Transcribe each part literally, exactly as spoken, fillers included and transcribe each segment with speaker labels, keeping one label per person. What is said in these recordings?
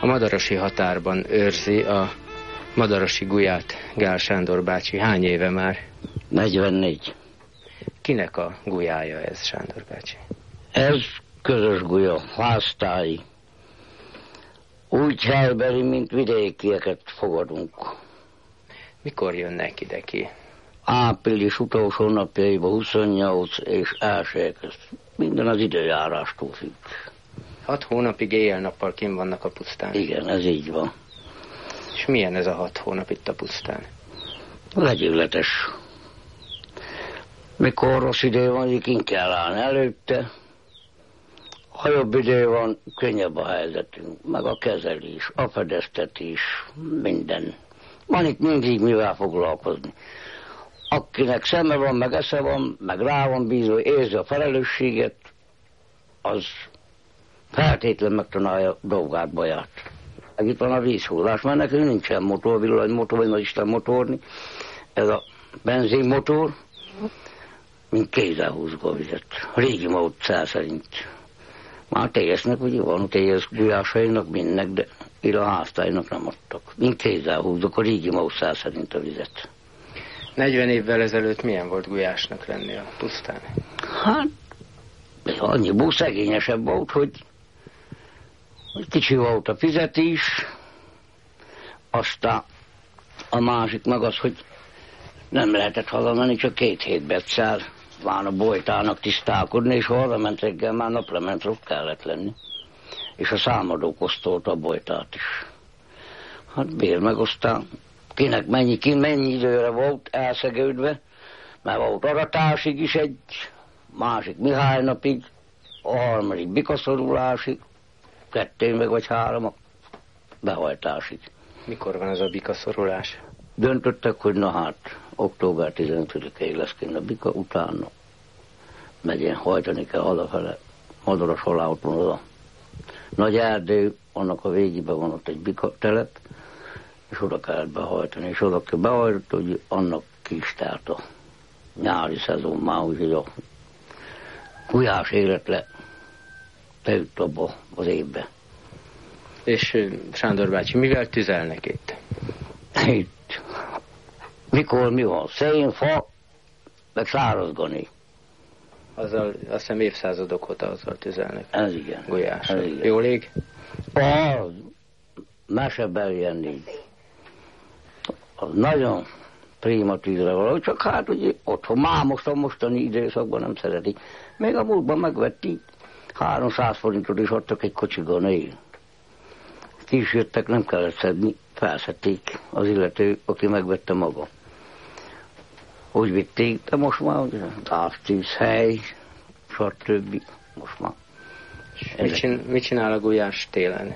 Speaker 1: A madarasi határban őrzi a madarasi gulyát Gál Sándor bácsi. Hány éve már?
Speaker 2: negyvennégy.
Speaker 1: Kinek a gulyája ez, Sándor bácsi?
Speaker 2: Ez közös gulya, háztáji. Úgy helybeli, mint vidékieket fogadunk.
Speaker 1: Mikor jönnek ide ki?
Speaker 2: Április utolsó napjaiban, huszonnyolc és első közt. Minden az időjárástól függ.
Speaker 1: Hat hónapig éjjel-nappal kint vannak a pusztán?
Speaker 2: Igen, ez így van.
Speaker 1: És milyen ez a hat hónap itt a pusztán?
Speaker 2: Legyűlöletes. Mikor rossz idő van, így kint kell állni előtte. Ha jobb idő van, könnyebb a helyzetünk, meg a kezelés, a fedeztetés, minden. Van itt mindig mivel foglalkozni. Akinek szeme van, meg esze van, meg rá van bízva, érzi a felelősséget, az feltétlenül megtanálja dolgát, baját. Meg itt van a vízhúzás, mert nekünk nincsen motor, villanymotor, vagy nagyisten motorni. Ez a benzinmotor, mint kézzel húzva a vizet. A régi módszer szerint. Már téjesznek, ugye van, téjesz gulyásainak mindnek, de ide a háztálynak nem adtak. Mint kézzel húzok a régi módszer szerint a vizet.
Speaker 1: negyven évvel ezelőtt milyen volt gulyásnak lenni a pusztán?
Speaker 2: Hát, annyiból szegényesebb volt, hogy, hogy kicsi volt a fizetés, aztán a másik meg az, hogy nem lehetett hazamenni, csak két hétbe egyszer van a bolytának tisztálkodni, és ha hazament reggel, már naplementre ott kellett lenni. És a számadó kosztolta a bolytát is. Hát bér meg aztán kinek mennyi, ki mennyi időre volt elszegődve, mert volt aratásig is egy, másik Mihály napig, a harmadik bikaszorulásig, kettő meg vagy három a behajtásig.
Speaker 1: Mikor van ez a bikaszorulás?
Speaker 2: Döntöttek, hogy na hát, október tizenötödikéig lesz kint a bika, utána megyén hajtani kell halafele, madaras halá, ott van az a nagy erdő, annak a végében van ott egy bika telep, és oda kellett behajtani, és oda kell behajtani, hogy annak kis telt a nyári szezon már, úgyhogy a gulyás életle beütt abba az évbe.
Speaker 1: És Sándor bácsi, mivel tüzelnek itt?
Speaker 2: Itt. Mikor mi van? Szén, fa, meg szárazgani.
Speaker 1: Azzal, azt hiszem évszázadok óta azzal tüzelnek.
Speaker 2: Ez igen.
Speaker 1: Gulyásra.
Speaker 2: Ez igen.
Speaker 1: Jól ég?
Speaker 2: Az mesebeli Jenni. Az nagyon prima tűzre való, csak hát ugye otthon, már most a mostani időszakban nem szeretik. Még a múltban megvették, háromszáz forintot is adtak egy kocsigon él. Kis jöttek, nem kellett szedni, felszedték az illető, aki megvette maga. Úgy vitték, de most már gáztűz, hely, stb. Most már.
Speaker 1: Mit, csin, mit csinál a gulyás télen?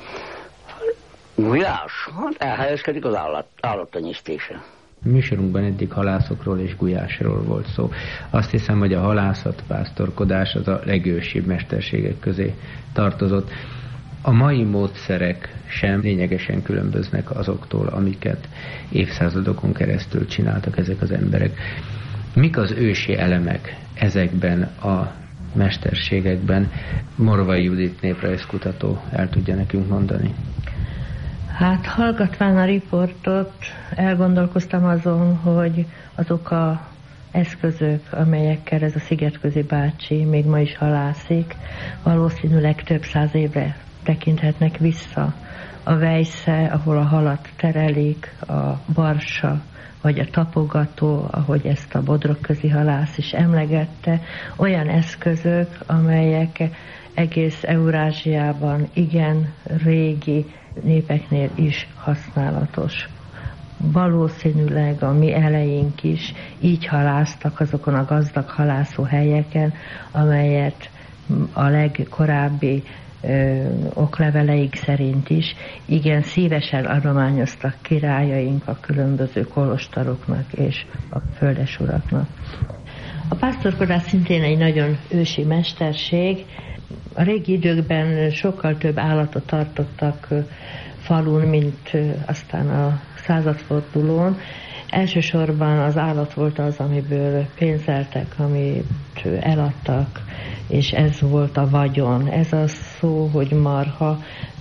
Speaker 2: Gulyás? Hát elhelyezkedik az állat, állattenyésztése.
Speaker 3: Műsorunkban eddig halászokról és gulyásról volt szó. Azt hiszem, hogy a halászat, pásztorkodás az a legősibb mesterségek közé tartozott. A mai módszerek sem lényegesen különböznek azoktól, amiket évszázadokon keresztül csináltak ezek az emberek. Mik az ősi elemek ezekben a mesterségekben? Morvai Judit néprajzkutató el tudja nekünk mondani.
Speaker 4: Hát hallgatván a riportot elgondolkoztam azon, hogy azok az eszközök, amelyekkel ez a Szigetközi bácsi még ma is halászik, valószínűleg több száz évre tekinthetnek vissza. A vejsze, ahol a halat terelik, a barsa, vagy a tapogató, ahogy ezt a Bodrogközi halász is emlegette, olyan eszközök, amelyek egész Eurázsiában igen régi népeknél is használatos. Valószínűleg a mi eleink is így halásztak azokon a gazdag halászóhelyeken, amelyet a legkorábbi ö, okleveleik szerint is igen szívesen adományoztak királyaink a különböző kolostoroknak és a földesuraknak. A pásztorkodás szintén egy nagyon ősi mesterség. A régi időkben sokkal több állatot tartottak falun, mint aztán a századfordulón. Elsősorban az állat volt az, amiből pénzeltek, amit eladtak, és ez volt a vagyon. Ez a szó, hogy marha,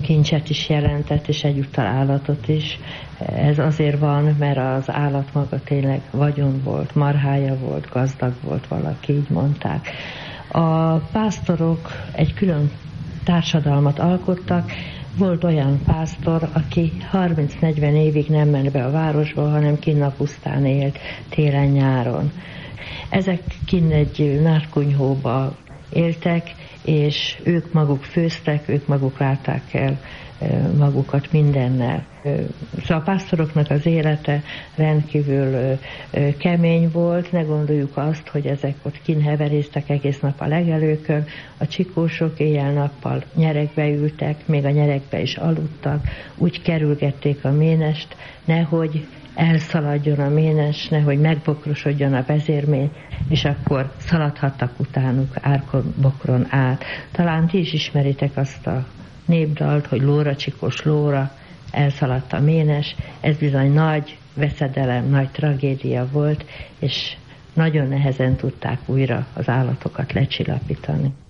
Speaker 4: kincset is jelentett, és egyúttal állatot is. Ez azért van, mert az állat maga tényleg vagyon volt, marhája volt, gazdag volt, valaki így mondták. A pásztorok egy külön társadalmat alkottak. Volt olyan pásztor, aki harminc-negyven évig nem ment be a városba, hanem kinn a pusztán élt télen-nyáron. Ezek kinn egy nárkunyhóba éltek, és ők maguk főztek, ők maguk látták el magukat mindennel. Szóval a pásztoroknak az élete rendkívül kemény volt, ne gondoljuk azt, hogy ezek ott kinn heverésztek egész nap a legelőkön, a csikósok éjjel-nappal nyeregbe ültek, még a nyeregbe is aludtak, úgy kerülgették a ménest, nehogy elszaladjon a ménes, nehogy megbokrosodjon a vezérmény, és akkor szaladhattak utánuk árkon, bokron át. Talán ti is ismeritek azt a népdalt, hogy lóra csikos lóra, elszaladt a ménes. Ez bizony nagy veszedelem, nagy tragédia volt, és nagyon nehezen tudták újra az állatokat lecsillapítani.